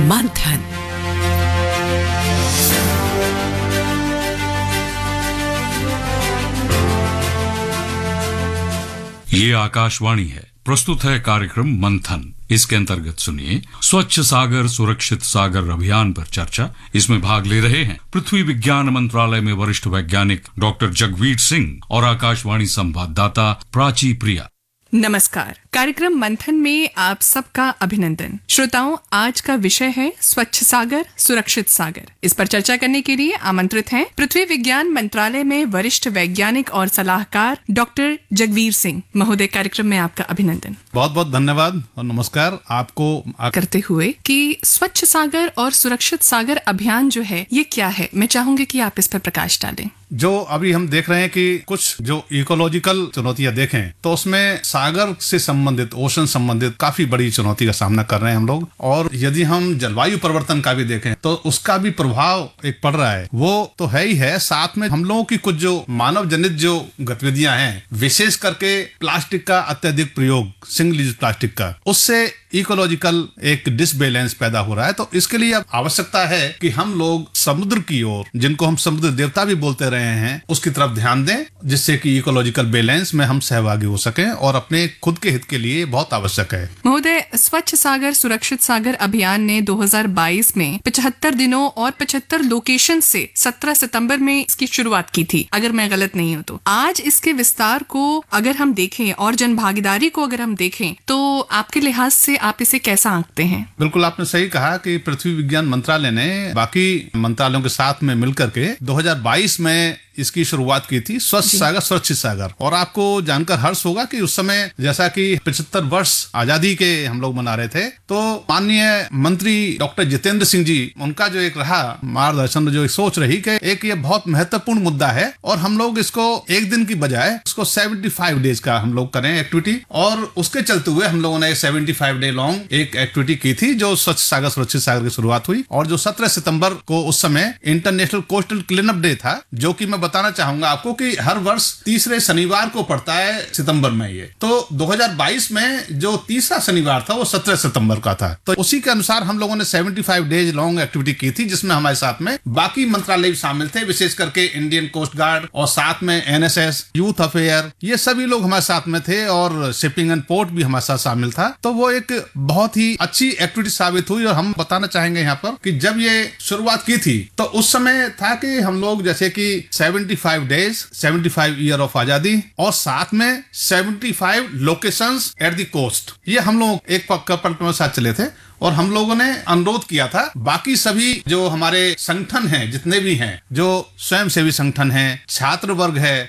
मंथन। ये आकाशवाणी है। प्रस्तुत है कार्यक्रम मंथन। इसके अंतर्गत सुनिए स्वच्छ सागर सुरक्षित सागर अभियान पर चर्चा। इसमें भाग ले रहे हैं पृथ्वी विज्ञान मंत्रालय में वरिष्ठ वैज्ञानिक डॉक्टर जगवीर सिंह और आकाशवाणी संवाददाता प्राची प्रिया। नमस्कार। कार्यक्रम मंथन में आप सबका अभिनंदन। श्रोताओं, आज का विषय है स्वच्छ सागर सुरक्षित सागर। इस पर चर्चा करने के लिए आमंत्रित हैं पृथ्वी विज्ञान मंत्रालय में वरिष्ठ वैज्ञानिक और सलाहकार डॉक्टर जगवीर सिंह महोदय। कार्यक्रम में आपका अभिनंदन। बहुत बहुत धन्यवाद और नमस्कार आपको करते हुए कि स्वच्छ सागर और सुरक्षित सागर अभियान जो है ये क्या है, मैं चाहूंगी कि आप इस पर प्रकाश डालें। जो अभी हम देख रहे हैं कि कुछ जो इकोलॉजिकल चुनौतियां देखें तो उसमें सागर से संबंधित, ओशन संबंधित काफी बड़ी चुनौती का सामना कर रहे हैं हम लोग। और यदि हम जलवायु परिवर्तन का भी देखें तो उसका भी प्रभाव एक पड़ रहा है, वो तो है ही है। साथ में हम लोगों की कुछ जो मानव जनित जो गतिविधियां हैं, विशेष करके प्लास्टिक का अत्यधिक प्रयोग, सिंगल यूज प्लास्टिक का, उससे इकोलॉजिकल एक डिसबैलेंस पैदा हो रहा है। तो इसके लिए अब आवश्यकता है कि हम लोग समुद्र की ओर, जिनको हम समुद्र देवता भी बोलते रहे हैं, उसकी तरफ ध्यान दें, जिससे कि इकोलॉजिकल बैलेंस में हम सहभागी हो सकें और अपने खुद के हित के लिए बहुत आवश्यक है। महोदय, स्वच्छ सागर सुरक्षित सागर अभियान ने 2022 में 75 दिनों और 75 लोकेशन से 17 सितंबर में इसकी शुरुआत की थी, अगर मैं गलत नहीं हूं तो। आज इसके विस्तार को अगर हम देखें और जन भागीदारी को अगर हम देखें तो आपके लिहाज से आप इसे कैसा आंकते हैं? बिल्कुल आपने सही कहा कि पृथ्वी विज्ञान मंत्रालय ने बाकी मंत्रालयों के साथ में मिलकर के 2022 में इसकी शुरुआत की थी, स्वच्छ सागर सुरक्षित सागर। और आपको जानकर हर्ष होगा कि उस समय जैसा कि 75 वर्ष आजादी के हम लोग मना रहे थे, तो माननीय मंत्री डॉक्टर जितेंद्र सिंह जी, उनका जो एक रहा मार्गदर्शन, जो एक सोच रही कि एक ये बहुत महत्वपूर्ण मुद्दा है और हम लोग इसको एक दिन की बजाय उसको 75 डेज का हम लोग करें एक्टिविटी। और उसके चलते हुए हम लोगों ने 75 डे लॉन्ग एक एक्टिविटी की थी, जो स्वच्छ सागर सुरक्षित सागर की शुरुआत हुई। और जो 17 सितंबर को उस समय international coastal clean up day था, जो कि मैं बताना चाहूंगा आपको कि हर वर्ष तीसरे शनिवार को पड़ता है सितंबर में। ये तो 2022 में जो तीसरा शनिवार था वो 17 सितंबर का था। तो उसी के अनुसार हम लोगों ने 75 डेज लॉन्ग एक्टिविटी की थी, जिसमें हमारे साथ में बाकी मंत्रालय भी शामिल थे, विशेष करके इंडियन कोस्ट गार्ड और साथ में एनएसएस, यूथ अफेयर, ये सभी लोग हमारे साथ में थे और शिपिंग एंड पोर्ट भी हमारे साथ शामिल था। तो वो एक बहुत ही अच्छी एक्टिविटी साबित हुई। और हम बताना चाहेंगे यहाँ पर कि जब ये शुरुआत की थी तो उस समय था कि हम लोग जैसे कि 75 डेज, 75 ईयर ऑफ आजादी और साथ में 75 लोकेशंस एट द कोस्ट, ये हम लोग एक कल्पना के साथ चले थे। और हम लोगों ने अनुरोध किया था बाकी सभी जो हमारे संगठन हैं, जितने भी हैं, जो स्वयं सेवी संगठन हैं, छात्र वर्ग है,